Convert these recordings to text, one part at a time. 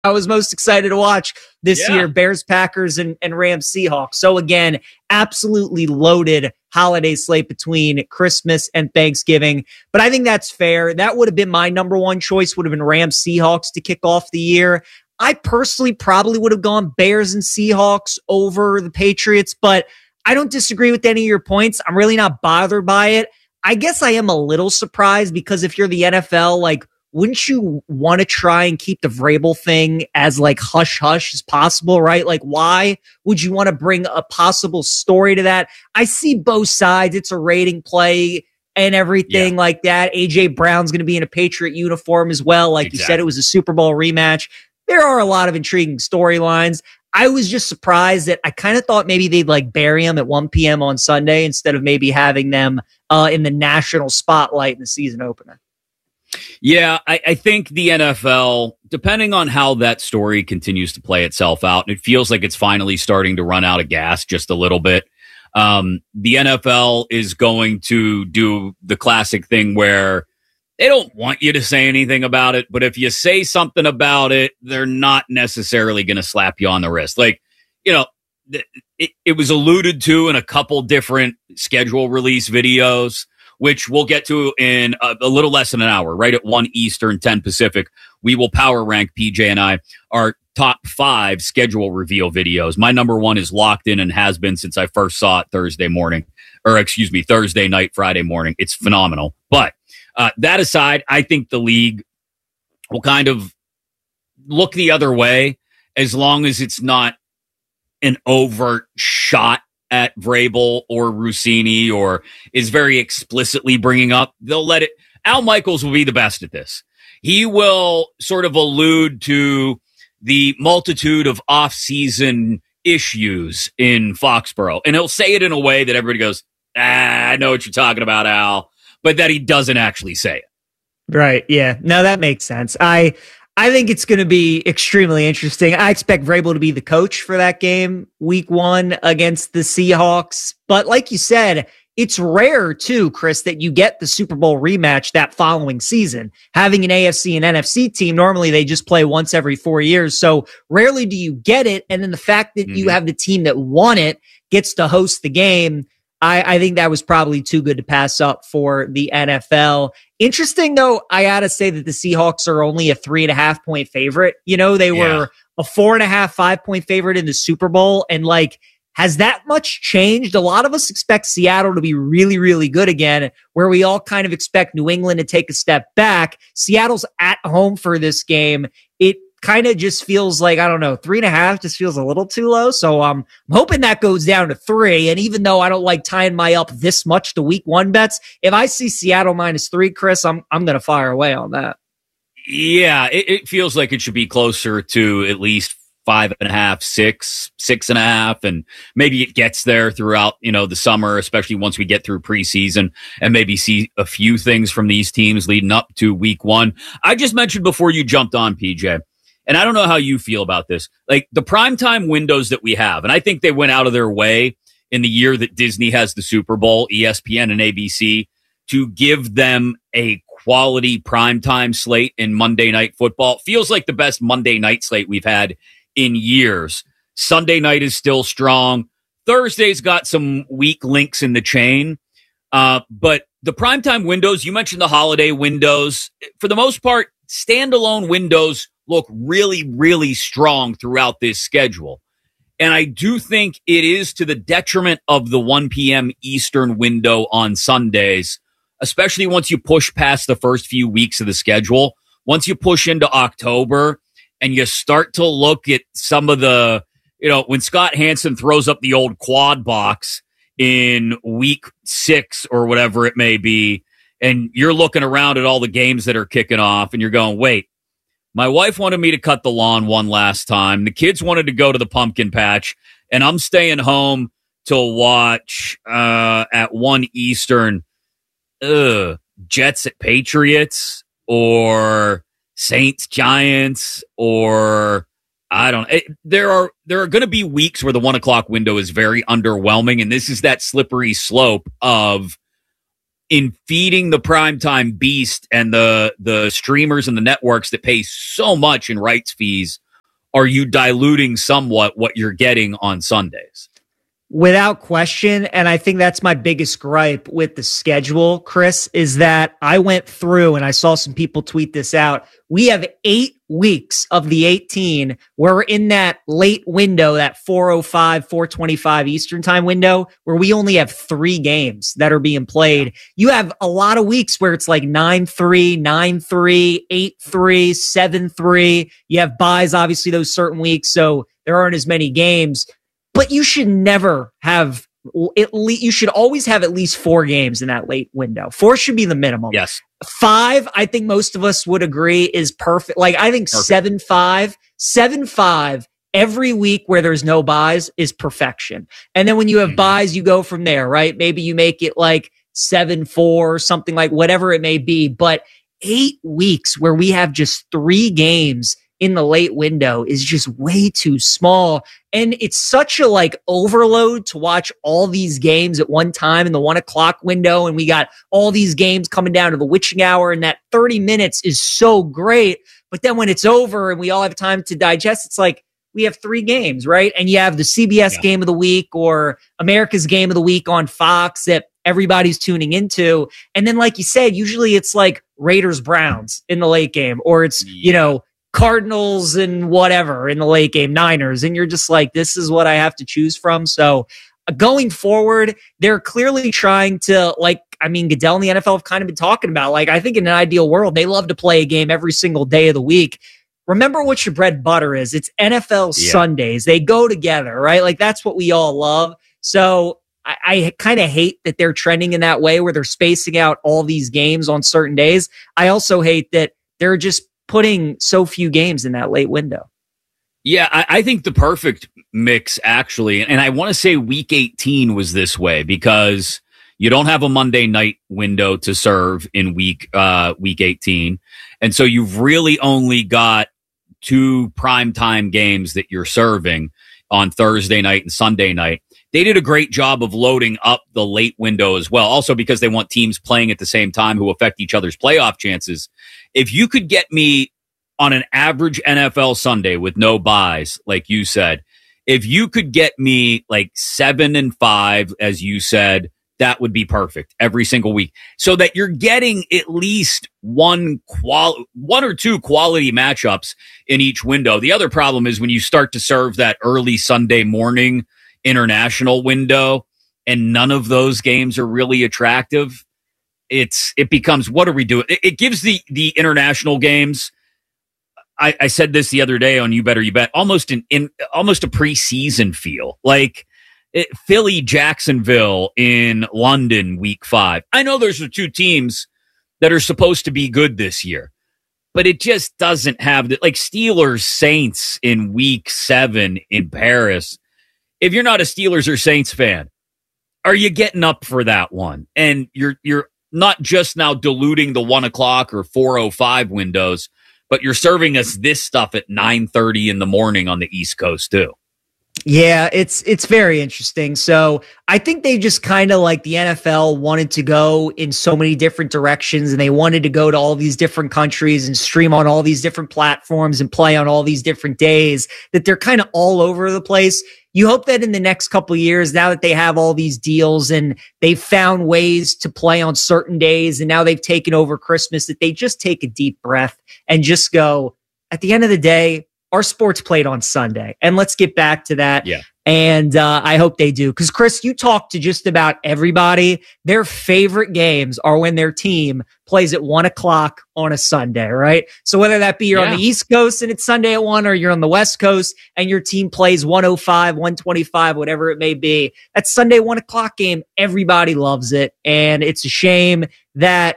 I was most excited to watch this Yeah. year, Bears, Packers, and Rams, Seahawks. So again, absolutely loaded holiday slate between Christmas and Thanksgiving. But I think that's fair. That would have been my number one choice, would have been Rams, Seahawks to kick off the year. I personally probably would have gone Bears and Seahawks over the Patriots, but I don't disagree with any of your points. I'm really not bothered by it. I guess I am a little surprised because if you're the NFL, like, wouldn't you want to try and keep the Vrabel thing as like hush hush as possible, right? Like, why would you want to bring a possible story to that? I see both sides. It's a rating play and everything like that. AJ Brown's going to be in a Patriot uniform as well. Like you said, it was a Super Bowl rematch. There are a lot of intriguing storylines. I was just surprised that I kind of thought maybe they'd like bury them at 1 p.m. on Sunday instead of maybe having them in the national spotlight in the season opener. Yeah, I think the NFL, depending on how that story continues to play itself out, and it feels like it's finally starting to run out of gas just a little bit. The NFL is going to do the classic thing where they don't want you to say anything about it, but if you say something about it, they're not necessarily going to slap you on the wrist. Like, you know, it was alluded to in a couple different schedule release videos, which we'll get to in a little less than an hour, right at 1 Eastern, 10 Pacific. We will power rank, PJ and I, our top 5 schedule reveal videos. My number 1 is locked in and has been since I first saw it Thursday night, Friday morning. It's phenomenal. But that aside, I think the league will kind of look the other way as long as it's not an overt shot at Vrabel or Rossini or is very explicitly bringing up. They'll let it. Al Michaels will be the best at this. He will sort of allude to the multitude of off-season issues in Foxborough, and he'll say it in a way that everybody goes, I know what you're talking about, Al, but that he doesn't actually say it. Right. Yeah. No, that makes sense. I think it's going to be extremely interesting. I expect Vrabel to be the coach for that game, week 1 against the Seahawks. But like you said, it's rare too, Chris, that you get the Super Bowl rematch that following season. Having an AFC and NFC team, normally they just play once every 4 years. So rarely do you get it. And then the fact that you have the team that won it gets to host the game, I think that was probably too good to pass up for the NFL. Interesting, though, I got to say that the Seahawks are only a 3.5 point favorite. You know, they were a 4.5, 5 point favorite in the Super Bowl. And like, has that much changed? A lot of us expect Seattle to be really, really good again, where we all kind of expect New England to take a step back. Seattle's at home for this game. It kind of just feels like, I don't know, 3.5 just feels a little too low. So I'm hoping that goes down to 3. And even though I don't like tying my up this much to week 1 bets, if I see Seattle -3, Chris, I'm going to fire away on that. Yeah, it feels like it should be closer to at least 5.5, 6.5, and maybe it gets there throughout, the summer, especially once we get through preseason and maybe see a few things from these teams leading up to week 1. I just mentioned before you jumped on, PJ, and I don't know how you feel about this, like the primetime windows that we have, and I think they went out of their way in the year that Disney has the Super Bowl, ESPN and ABC, to give them a quality primetime slate in Monday Night Football. Feels like the best Monday night slate we've had in years. Sunday night is still strong. Thursday's got some weak links in the chain. But the primetime windows, you mentioned the holiday windows. For the most part, standalone windows look really, really strong throughout this schedule. And I do think it is to the detriment of the 1 p.m. Eastern window on Sundays, especially once you push past the first few weeks of the schedule. Once you push into October and you start to look at some of the, when Scott Hansen throws up the old quad box in week 6 or whatever it may be, and you're looking around at all the games that are kicking off and you're going, wait, my wife wanted me to cut the lawn one last time. The kids wanted to go to the pumpkin patch, and I'm staying home to watch at 1 Eastern Jets at Patriots or Saints Giants, or I don't know. There are going to be weeks where the 1 o'clock window is very underwhelming, and this is that slippery slope of in feeding the primetime beast and the streamers and the networks that pay so much in rights fees are you diluting somewhat what you're getting on Sundays? Without question. And I think that's my biggest gripe with the schedule, Chris, is that I went through and I saw some people tweet this out. We have 8 weeks of the 18 where we're in that late window, that 4:05, 4:25 Eastern time window, where we only have 3 games that are being played. You have a lot of weeks where it's like 9-3, 9-3, 8-3, 7-3. You have buys, obviously, those certain weeks, so there aren't as many games. But you should never have, you should always have at least 4 games in that late window. 4 should be the minimum. Yes. 5, I think most of us would agree, is perfect. Like, I think 7-5 every week where there's no buys is perfection. And then when you have buys, you go from there, right? Maybe you make it like 7-4, something like whatever it may be. But 8 weeks where we have just 3 games in the late window is just way too small. And it's such a like overload to watch all these games at one time in the 1 o'clock window. And we got all these games coming down to the witching hour, and that 30 minutes is so great. But then when it's over and we all have time to digest, it's like we have 3 games, right? And you have the CBS game of the week or America's game of the week on Fox that everybody's tuning into. And then, like you said, usually it's like Raiders Browns in the late game, or it's, you know, Cardinals and whatever in the late game, Niners. And you're just like, this is what I have to choose from. So going forward, they're clearly trying to, like, I mean, Goodell and the NFL have kind of been talking about, like, I think in an ideal world, they love to play a game every single day of the week. Remember what your bread and butter is. It's NFL Sundays. They go together, right? Like, that's what we all love. So I kind of hate that they're trending in that way where they're spacing out all these games on certain days. I also hate that they're just putting so few games in that late window. Yeah, I think the perfect mix, actually, and I want to say week 18 was this way because you don't have a Monday night window to serve in week 18. And so you've really only got 2 primetime games that you're serving on Thursday night and Sunday night. They did a great job of loading up the late window as well. Also because they want teams playing at the same time who affect each other's playoff chances. If you could get me on an average NFL Sunday with no buys, like you said, if you could get me like 7-5, as you said, that would be perfect every single week, so that you're getting at least one or two quality matchups in each window. The other problem is when you start to serve that early Sunday morning international window and none of those games are really attractive, it becomes, what are we doing? It gives the international games, I said this the other day on You Better You Bet, almost a preseason feel. Like Philly, Jacksonville in London week 5. I know those are 2 teams that are supposed to be good this year, but it just doesn't have the, like, Steelers, Saints in week 7 in Paris. If you're not a Steelers or Saints fan, are you getting up for that one? And you're not just now diluting the 1 o'clock or 4:05 windows, but you're serving us this stuff at 9:30 in the morning on the East Coast too. Yeah, it's very interesting. So I think they just kind of, like, the NFL wanted to go in so many different directions, and they wanted to go to all these different countries and stream on all these different platforms and play on all these different days, that they're kind of all over the place. You hope that in the next couple of years, now that they have all these deals and they've found ways to play on certain days, and now they've taken over Christmas, that they just take a deep breath and just go, at the end of the day, our sport's played on Sunday, and let's get back to that. Yeah. And I hope they do. Because, Chris, you talk to just about everybody. Their favorite games are when their team plays at 1 o'clock on a Sunday, right? So whether that be you're on the East Coast and it's Sunday at 1, or you're on the West Coast and your team plays 1:05, 1:25, whatever it may be, that Sunday 1 o'clock game, everybody loves it. And it's a shame that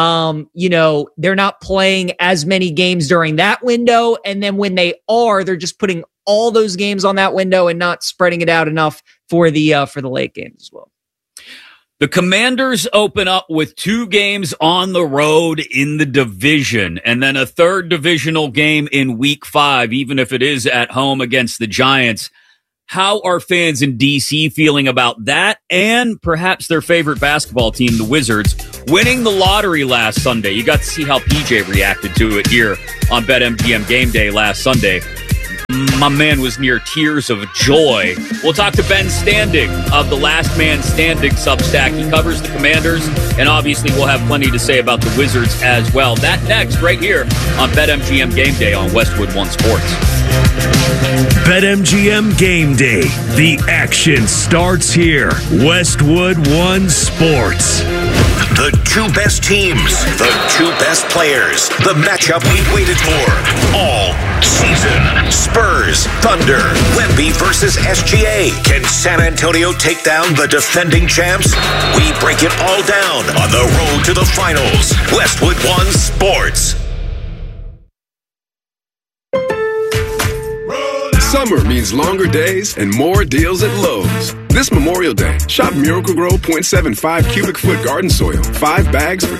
they're not playing as many games during that window. And then when they are, they're just putting all those games on that window and not spreading it out enough for the late games as well. The Commanders open up with 2 games on the road in the division, and then a third divisional game in week 5, even if it is at home against the Giants. How are fans in D.C. feeling about that, and perhaps their favorite basketball team, the Wizards, winning the lottery last Sunday? You got to see how PJ reacted to it here on BetMGM Game Day last Sunday. My man was near tears of joy. We'll talk to Ben Standing of the Last Man Standing Substack. He covers the Commanders, and obviously we'll have plenty to say about the Wizards as well. That next, right here on BetMGM Game Day on Westwood One Sports. BetMGM Game Day. The action starts here. Westwood One Sports. The two best teams, the two best players, the matchup we've waited for all season. Spurs, Thunder, Wemby versus SGA. Can San Antonio take down the defending champs? We break it all down on the road to the finals. Westwood One Sports. Summer means longer days and more deals at Lowe's. This Memorial Day, shop Miracle-Gro 0.75 cubic foot garden soil, 5 bags for